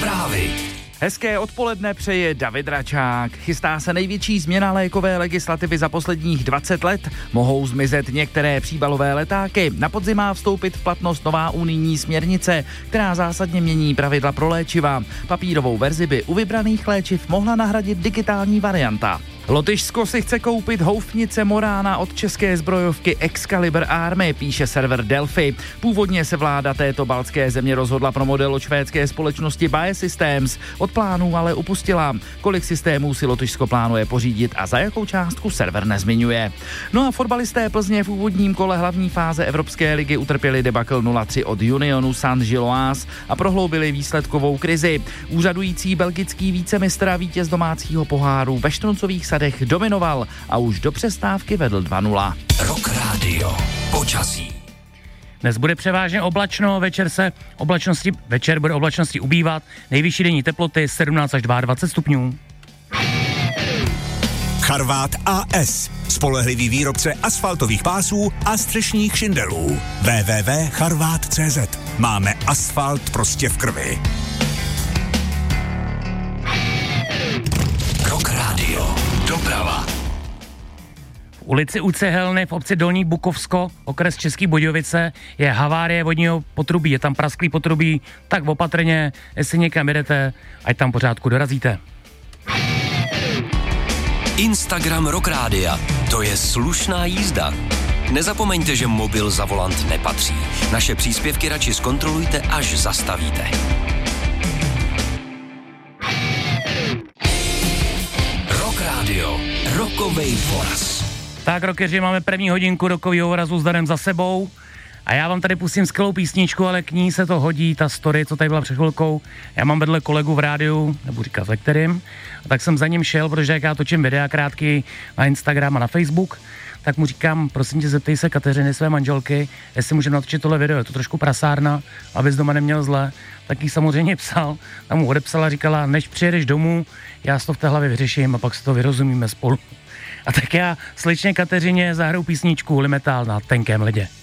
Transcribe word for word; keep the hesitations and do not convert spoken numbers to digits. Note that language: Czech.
Zprávy. Hezké odpoledne přeje David Račák. Chystá se největší změna lékové legislativy za posledních dvacet let. Mohou zmizet některé příbalové letáky. Na podzim má vstoupit v platnost nová unijní směrnice, která zásadně mění pravidla pro léčiva. Papírovou verzi by u vybraných léčiv mohla nahradit digitální varianta. Lotyšsko si chce koupit houfnice Morana od české zbrojovky Excalibur Army, píše server Delphi. Původně se vláda této baltské země rozhodla pro model od švédské společnosti Biosystems. Od plánů ale upustila. Kolik systémů si Lotyšsko plánuje pořídit a za jakou částku server nezmiňuje. No a fotbalisté Plzně v úvodním kole hlavní fáze Evropské ligy utrpěli debakl nula tři od Unionu Saint-Gilloise a prohloubili výsledkovou krizi. Úřadující belgický vícemistr a vítěz domácího poháru ve Štruncových sadech dominoval a už do přestávky vedl dva nula. Rock Radio. Počasí. Dnes bude převážně oblačno, večer se oblačnosti, večer bude oblačnosti ubývat, nejvyšší denní teploty sedmnáct až dvacet dva stupňů. Charvát A S, spolehlivý výrobce asfaltových pásů a střešních šindelů. w w w tečka charvát tečka cé zet. Máme asfalt prostě v krvi. Rock Radio. Doprava. V ulici U Cehelny v obci Dolní Bukovsko, okres Český Budějovice, je havárie vodního potrubí. Je tam prasklý potrubí, tak opatrně, jestli někam jedete, ať tam pořádku dorazíte. Instagram Rock Rádia. To je slušná jízda. Nezapomeňte, že mobil za volant nepatří. Naše příspěvky radši zkontrolujte, až zastavíte. Rock Radio. Rokovej voraz. Tak, rockeři, máme první hodinku rokového vorazu s Danem za sebou a já vám tady pustím skvělou písničku, ale k ní se to hodí, ta story, co tady byla před chvilkou. Já mám vedle kolegu v rádiu, nebudu říkat ve kterým, a tak jsem za ním šel, protože jak já točím videa krátký na Instagram a na Facebook, tak mu říkám, prosím tě, zeptej se Kateřiny, své manželky, jestli můžeme natočit tohle video, je to trošku prasárna, abys doma neměl zle. Tak jí samozřejmě psal, tam mu odepsala, říkala, než přijedeš domů, já si to v té hlavě vyřeším a pak si to vyrozumíme spolu. A tak já slečně Kateřině zahraju písničku Limetal na tenkém ledě.